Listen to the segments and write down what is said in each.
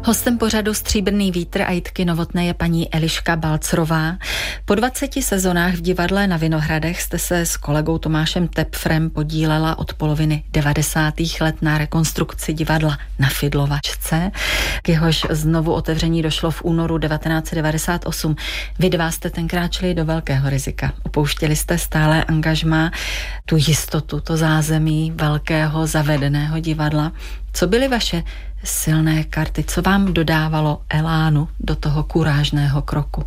Hostem pořadu Stříbrný vítr a Jitky Novotné je paní Eliška Balcrová. Po 20 sezonách v divadle na Vinohradech jste se s kolegou Tomášem Tepfrem podílela od poloviny 90. let na rekonstrukci divadla Na Fidlovačce. K jehož znovu otevření došlo v únoru 1998. Vy dva jste tenkrát šli do velkého rizika. Opouštěli jste stále angažmá, tu jistotu, to zázemí velkého zavedeného divadla. Co byly vaše silné karty? Co vám dodávalo elánu do toho kurážného kroku?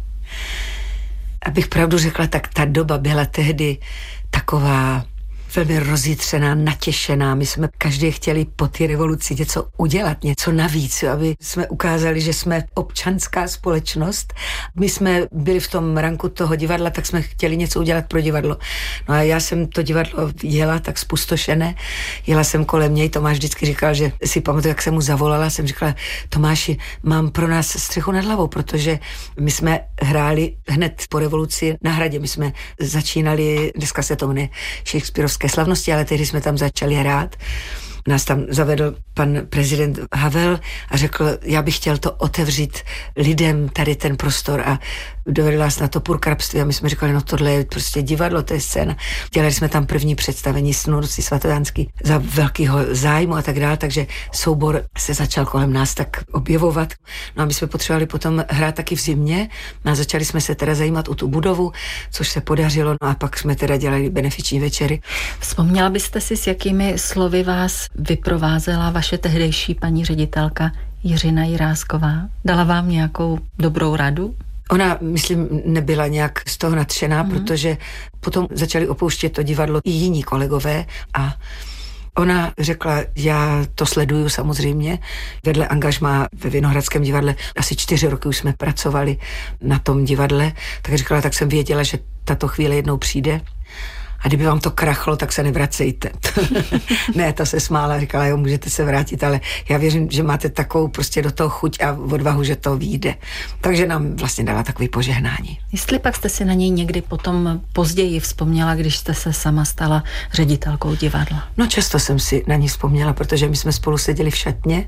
Abych pravdu řekla, tak ta doba byla tehdy taková velmi rozjitřená, natěšená. My jsme každý chtěli po té revoluci něco udělat, něco navíc, aby jsme ukázali, že jsme občanská společnost. My jsme byli v tom ranku toho divadla, tak jsme chtěli něco udělat pro divadlo. No a já jsem to divadlo jela tak spustošené. Jela jsem kolem něj, Tomáš vždycky říkal, že si pamatuju, jak jsem mu zavolala, jsem říkala: Tomáši, mám pro nás střechu nad hlavou, protože my jsme hráli hned po revoluci na Hradě. My jsme začínali, dneska se to jmenuje Shakespearovské slavnosti, ale tehdy jsme tam začali hrát. Nás tam zavedl pan prezident Havel a řekl: já bych chtěl to otevřít lidem, tady ten prostor, a dovedl nás na to purkrabství a my jsme říkali: no tohle je prostě divadlo, to je scéna. Dělali jsme tam první představení Snurci Svatodánský za velkého zájmu a tak dále, takže soubor se začal kolem nás tak objevovat. No a my jsme potřebovali potom hrát taky v zimě a začali jsme se teda zajímat o tu budovu, což se podařilo, no a pak jsme teda dělali benefiční večery. Vzpomněla byste si, s jakými slovy vás vyprovázela vaše tehdejší paní ředitelka Jiřina Jirásková? Dala vám nějakou dobrou radu? Ona, myslím, nebyla nějak z toho nadšená, protože potom začali opouštět to divadlo i jiní kolegové a ona řekla: já to sleduju samozřejmě, vedle angažmá ve Vinohradském divadle, asi 4 roky už jsme pracovali na tom divadle, tak říkala: tak jsem věděla, že tato chvíle jednou přijde. A kdyby vám to krachlo, tak se nevracejte. Ne, to se smála, říkala: jo, můžete se vrátit, ale já věřím, že máte takovou prostě do toho chuť a odvahu, že to vyjde. Takže nám vlastně dala takový požehnání. Jestli pak jste si na něj někdy potom později vzpomněla, když jste se sama stala ředitelkou divadla? No často jsem si na ní vzpomněla, protože my jsme spolu seděli v šatně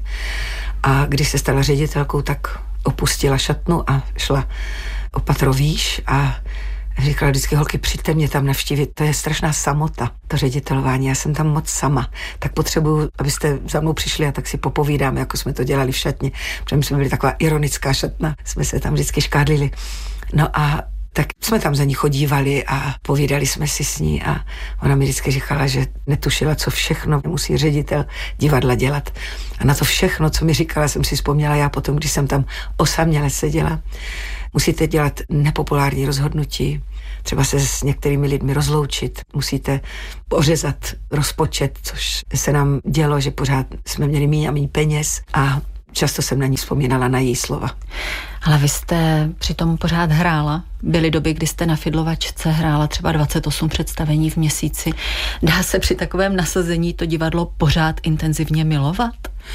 a když se stala ředitelkou, tak opustila šatnu a šla o patro výš a říkala vždycky: holky, přijďte mě tam navštívit, to je strašná samota, to ředitelování, já jsem tam moc sama, tak potřebuju, abyste za mnou přišli a tak si popovídáme, jako jsme to dělali v šatně, protože my jsme byli taková ironická šatna, jsme se tam vždycky škádlili. No a tak jsme tam za ní chodívali a povídali jsme si s ní a ona mi vždycky říkala, že netušila, co všechno musí ředitel divadla dělat. A na to všechno, co mi říkala, jsem si vzpomněla já potom, když jsem tam osaměle seděla. Musíte dělat nepopulární rozhodnutí, třeba se s některými lidmi rozloučit, musíte ořezat rozpočet, což se nám dělo, že pořád jsme měli méně a méně peněz a často jsem na ní vzpomínala, na její slova. Ale vy jste přitom pořád hrála. Byly doby, kdy jste na Fidlovačce hrála třeba 28 představení v měsíci. Dá se při takovém nasazení to divadlo pořád intenzivně milovat?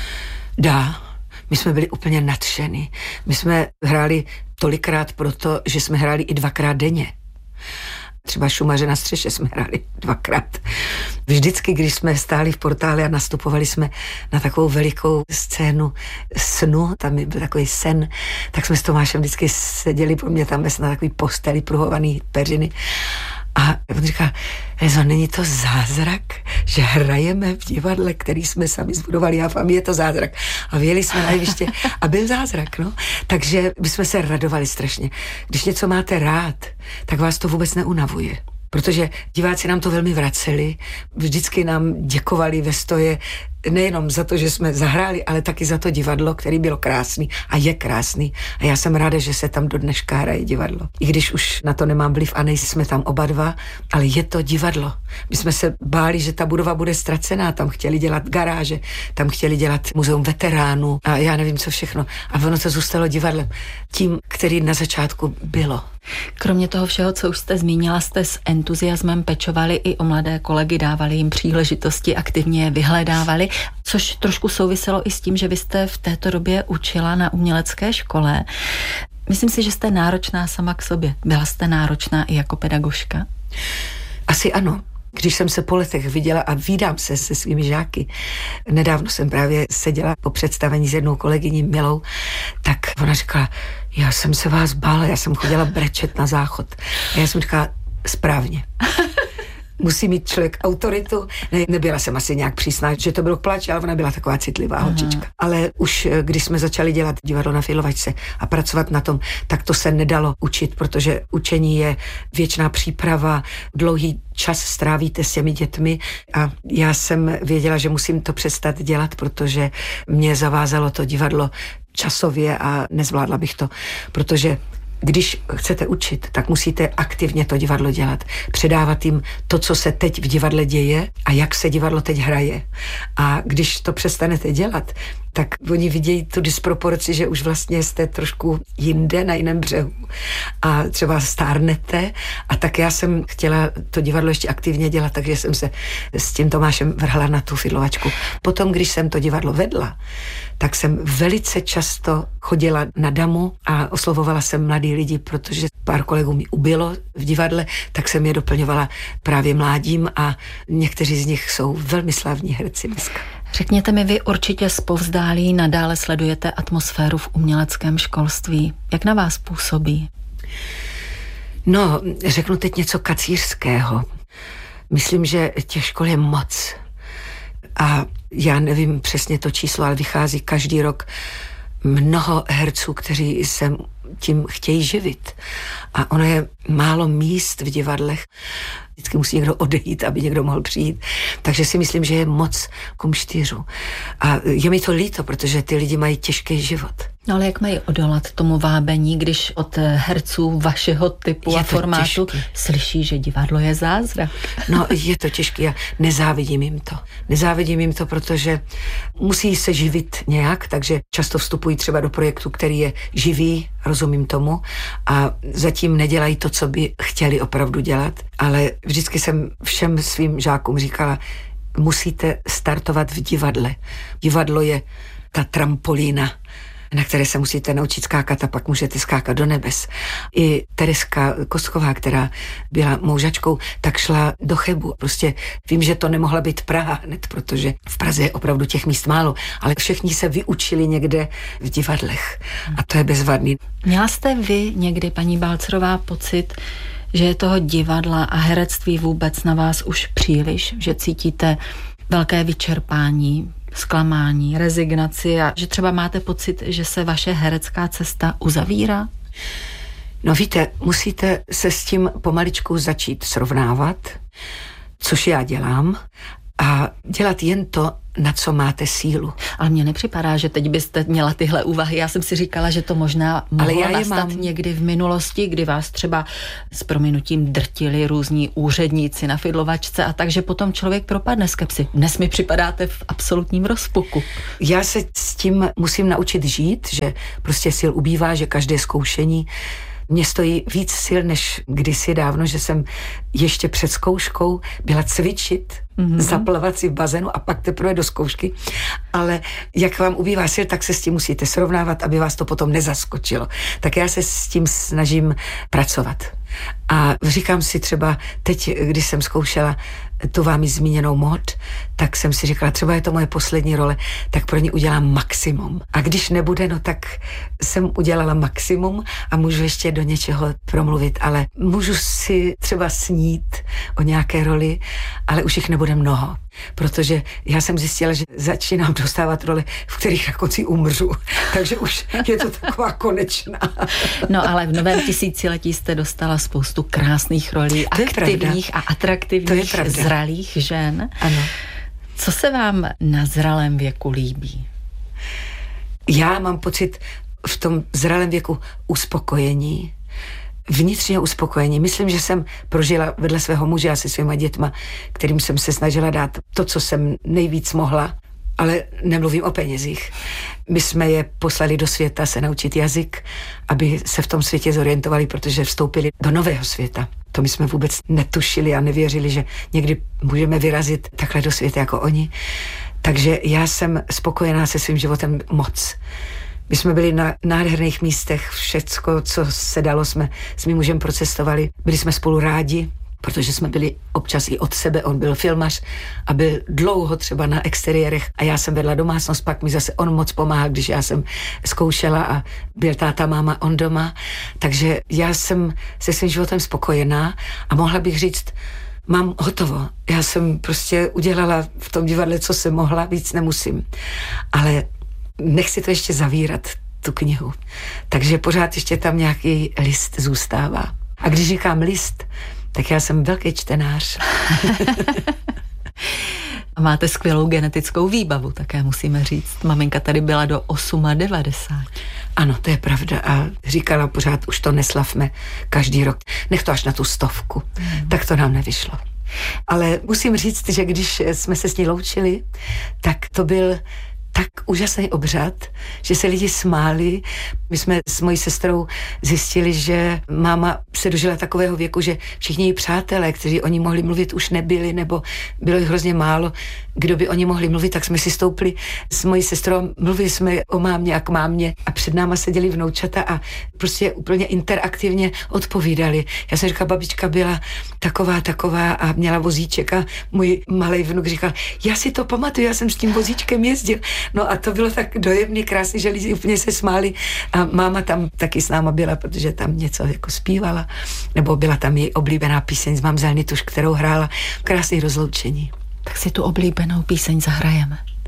Dá. My jsme byli úplně nadšení. My jsme hráli tolikrát proto, že jsme hráli i 2krát denně. Třeba Šumaře na střeše jsme hráli 2krát. Vždycky, když jsme stáli v portále a nastupovali jsme na takovou velikou scénu snu, tam byl takový sen, tak jsme s Tomášem vždycky seděli pro mě tam na takový posteli pruhovaný peřiny. A on říká: Rezo, není to zázrak, že hrajeme v divadle, který jsme sami zbudovali, a vám je to zázrak. A vyjeli jsme na jeviště a byl zázrak, no. Takže my jsme se radovali strašně. Když něco máte rád, tak vás to vůbec neunavuje. Protože diváci nám to velmi vraceli, vždycky nám děkovali ve stoje, nejenom za to, že jsme zahráli, ale taky za to divadlo, který bylo krásný a je krásný. A já jsem ráda, že se tam do dneška hraje divadlo. I když už na to nemám vliv a nejsme tam oba dva, ale je to divadlo. My jsme se báli, že ta budova bude ztracená, tam chtěli dělat garáže, tam chtěli dělat muzeum veteránů a já nevím co všechno. A ono to zůstalo divadlem, tím, který na začátku bylo. Kromě toho všeho, co už jste zmínila, jste s entuziasmem pečovali i o mladé kolegy, dávali jim příležitosti, aktivně je vyhledávali, což trošku souviselo i s tím, že vy jste v této době učila na umělecké škole. Myslím si, že jste náročná sama k sobě. Byla jste náročná i jako pedagožka? Asi ano. Když jsem se po letech viděla a vídám se se svými žáky, nedávno jsem právě seděla po představení s jednou kolegyní Milou, tak ona říkala, já jsem se vás bála, já jsem chodila brečet na záchod. A já jsem říkala, správně. Musí mít člověk autoritu. Nebyla jsem asi nějak přísná, že to bylo k pláči, ale ona byla taková citlivá holčička. Ale už když jsme začali dělat divadlo na Fidlovačce a pracovat na tom, tak to se nedalo učit, protože učení je věčná příprava, dlouhý čas strávíte s těmi dětmi a já jsem věděla, že musím to přestat dělat, protože mě zavázalo to divadlo časově a nezvládla bych to, protože když chcete učit, tak musíte aktivně to divadlo dělat. Předávat jim to, co se teď v divadle děje a jak se divadlo teď hraje. A když to přestanete dělat, tak oni vidějí tu disproporci, že už vlastně jste trošku jinde, na jiném břehu. A třeba stárnete. A tak já jsem chtěla to divadlo ještě aktivně dělat, takže jsem se s tím Tomášem vrhla na tu Fidlovačku. Potom, když jsem to divadlo vedla, tak jsem velice často chodila na damu a oslovovala jsem mladý lidi, protože pár kolegů mi ubylo v divadle, tak jsem je doplňovala právě mládím a někteří z nich jsou velmi slavní herci dneska. Řekněte mi, vy určitě zpovzdálí nadále sledujete atmosféru v uměleckém školství. Jak na vás působí? No, řeknu teď něco kacířského. Myslím, že těch škol je moc. A já nevím přesně to číslo, ale vychází každý rok mnoho herců, kteří se tím chtějí živit. A ono je málo míst v divadlech. Vždycky musí někdo odejít, aby někdo mohl přijít. Takže si myslím, že je moc kumštýřů. A je mi to líto, protože ty lidi mají těžký život. No ale jak mají odolat tomu vábení, když od herců vašeho typu a formátu slyší, že divadlo je zázrak? No, je to těžké a nezávidím jim to. Nezávidím jim to, protože musí se živit nějak, takže často vstupují třeba do projektu, který je živý, rozumím tomu, a zatím nedělají to, co by chtěli opravdu dělat, ale vždycky jsem všem svým žákům říkala, musíte startovat v divadle. Divadlo je ta trampolína, na které se musíte naučit skákat a pak můžete skákat do nebes. I Tereska Kostková, která byla mou žačkou, tak šla do Chebu. Prostě vím, že to nemohla být Praha hned, protože v Praze je opravdu těch míst málo, ale všichni se vyučili někde v divadlech a to je bezvadný. Měla jste vy někdy, paní Balcarová, pocit, že je toho divadla a herectví vůbec na vás už příliš, že cítíte velké vyčerpání, zklamání, rezignaci a že třeba máte pocit, že se vaše herecká cesta uzavírá? No víte, musíte se s tím pomaličku začít srovnávat, což já dělám, a dělat jen to, na co máte sílu. Ale mně nepřipadá, že teď byste měla tyhle úvahy. Já jsem si říkala, že to možná mohlo nastat někdy v minulosti, kdy vás třeba s prominutím drtili různí úředníci na Fidlovačce a takže potom člověk propadne skepsi. Dnes mi připadáte v absolutním rozpuku. Já se s tím musím naučit žít, že prostě sil ubývá, že každé zkoušení mě stojí víc sil, než kdysi dávno, že jsem ještě před zkouškou byla cvičit, zaplavat si v bazénu a pak teprve do zkoušky. Ale jak vám ubývá sil, tak se s tím musíte srovnávat, aby vás to potom nezaskočilo. Tak já se s tím snažím pracovat. A říkám si třeba, teď, když jsem zkoušela tu vámi zmíněnou Mod, tak jsem si říkala, třeba je to moje poslední role, tak pro ní udělám maximum. A když nebude, no tak jsem udělala maximum a můžu ještě do něčeho promluvit, ale můžu si třeba snít o nějaké roli, ale už jich nebude mnoho. Protože já jsem zjistila, že začínám dostávat role, v kterých na konci umřu. Takže už je to taková konečná. No ale v novém tisíciletí jste dostala spoustu krásných rolí, aktivních a atraktivních, zralých žen. Ano. Co se vám na zralém věku líbí? Já mám pocit v tom zralém věku uspokojení, vnitřního uspokojení. Myslím, že jsem prožila vedle svého muže a se svýma dětma, kterým jsem se snažila dát to, co jsem nejvíc mohla, ale nemluvím o penězích. My jsme je poslali do světa se naučit jazyk, aby se v tom světě zorientovali, protože vstoupili do nového světa. To my jsme vůbec netušili a nevěřili, že někdy můžeme vyrazit takhle do světa jako oni. Takže já jsem spokojená se svým životem moc. My jsme byli na nádherných místech, všecko, co se dalo, jsme s mým mužem procestovali. Byli jsme spolu rádi protože jsme byli občas i od sebe, on byl filmař a byl dlouho třeba na exteriérech a já jsem vedla domácnost, pak mi zase on moc pomáhal, když já jsem zkoušela a byl táta, máma, on doma, takže já jsem se svým životem spokojená a mohla bych říct, mám hotovo. Já jsem prostě udělala v tom divadle, co jsem mohla, víc nemusím. Ale nechci to ještě zavírat, tu knihu. Takže pořád ještě tam nějaký list zůstává. A když říkám list, tak já jsem velký čtenář. A máte skvělou genetickou výbavu, také musíme říct. Maminka tady byla do 98. Ano, to je pravda. A říkala pořád, už to neslavme každý rok. Nech to až na tu 100. Tak to nám nevyšlo. Ale musím říct, že když jsme se s ní loučili, tak to byl tak úžasný obřad, že se lidi smáli. My jsme s mojí sestrou zjistili, že máma se dožila takového věku, že všichni její přátelé, kteří o ní mohli mluvit, už nebyli, nebo bylo jich hrozně málo. Kdo by o ní mohli mluvit, tak jsme si stoupli s mojí sestrou, mluvili jsme o mámě a k mámě a před náma seděli vnoučata a prostě úplně interaktivně odpovídali. Já jsem říkala, babička byla taková a měla vozíček a můj malej vnuk říkal, já si to pamatuju, já jsem s tím vozíčkem jezdil. No a to bylo tak dojemný, krásný, že lidi úplně se smáli a máma tam taky s náma byla, protože tam něco jako zpívala, nebo byla tam její oblíbená píseň z Mamzelny tuš, kterou hrála. Krásný rozloučení. Tak si tu oblíbenou píseň zahrajeme.